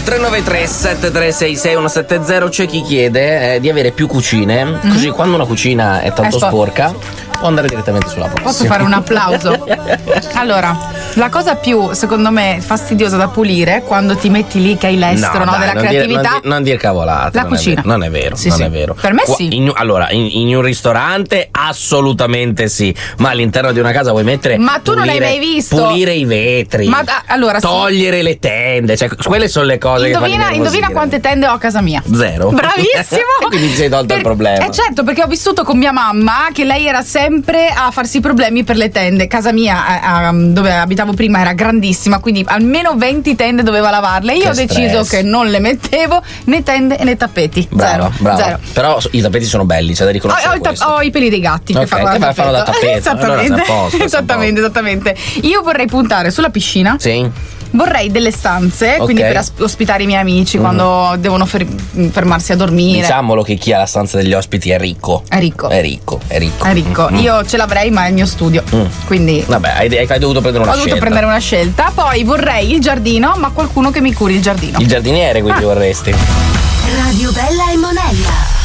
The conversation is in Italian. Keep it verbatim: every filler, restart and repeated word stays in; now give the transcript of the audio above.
tre nove tre sette tre sei sei uno sette zero. C'è chi chiede eh, di avere più cucine, mm-hmm. così quando una cucina è tanto è sporca può andare direttamente sulla prossima. Posso fare un applauso? Allora, la cosa più, secondo me, fastidiosa da pulire quando ti metti lì che hai l'estero, no, no, dai, della non creatività. Dire, non, di, non dire cavolate. La non cucina. È non è vero, sì, non sì. è vero. Per me sì. In, allora, in, in un ristorante assolutamente sì, ma all'interno di una casa vuoi mettere. Ma tu pulire, non l'hai mai visto? Pulire i vetri. Ma allora togliere sì. le tende, cioè quelle sono le cose indovina, che indovina quante tende ho a casa mia? Zero. Bravissimo. Quindi ti sei tolto per, il problema. Eh certo, perché ho vissuto con mia mamma che lei era sempre a farsi problemi per le tende. Casa mia, eh, dove abitavo prima, era grandissima, quindi almeno venti tende doveva lavarle. Io che ho deciso stress. Che non le mettevo né tende né tappeti. Brava, zero, brava. zero. Però i tappeti sono belli, c'è da riconoscere. Ho, ho, questo. ho i peli dei gatti okay, che fanno che da fanno da tappeto. Esattamente. Allora posto, esattamente, esattamente. Io vorrei puntare sulla piscina. Sì. Vorrei delle stanze, okay. quindi per ospitare i miei amici mm. quando devono fer- fermarsi a dormire. Diciamolo che chi ha la stanza degli ospiti è ricco. È ricco. È ricco, è ricco. È ricco. Mm. Io ce l'avrei, ma è il mio studio. Mm. Quindi. Vabbè, hai, hai dovuto prendere una ho scelta. Ho dovuto prendere una scelta. Poi vorrei il giardino, ma qualcuno che mi curi il giardino. Il giardiniere, quindi ah. vorresti. Radio Bella e Monella.